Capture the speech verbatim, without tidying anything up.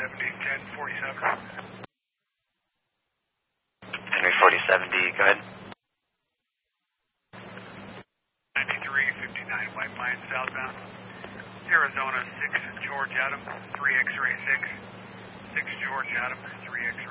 seventy, ten forty-seven. Henry forty seventy, go ahead. ninety-three fifty-nine, White Pine southbound. Arizona six George Adam, three X-ray six. six George Adam, three X-ray.